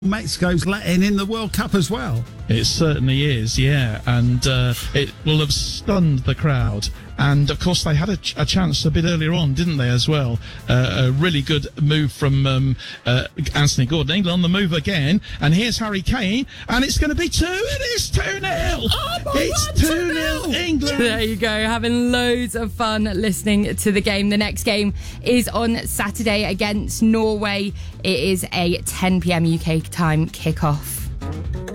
Mexico's letting in the World Cup as well. It certainly is, yeah, and it will have stunned the crowd. And of course, they had a chance a bit earlier on, didn't they, as well? A really good move from Anthony Gordon. England on the move again, and here's Harry Kane, and it's going to be 2, and it's 2-0. It's 2-0 England. There you go, having loads of fun listening to the game. The next game is on Saturday against Norway. It is a 10 p.m. UK time kickoff.